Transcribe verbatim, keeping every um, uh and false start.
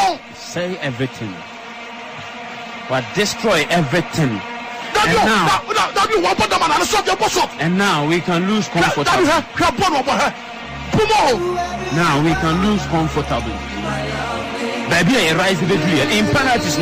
Say everything. But destroy everything. And now, and now we can lose comfortably. Now we can lose comfortably. Baby, I rise the in penalties.